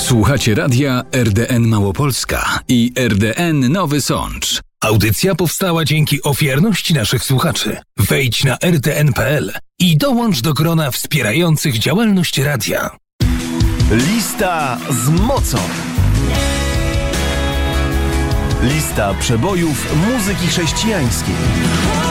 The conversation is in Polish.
Słuchacie radia RDN Małopolska i RDN Nowy Sącz. Audycja powstała dzięki ofiarności naszych słuchaczy. Wejdź na rdn.pl i dołącz do grona wspierających działalność radia. Lista z mocą. Lista przebojów muzyki chrześcijańskiej.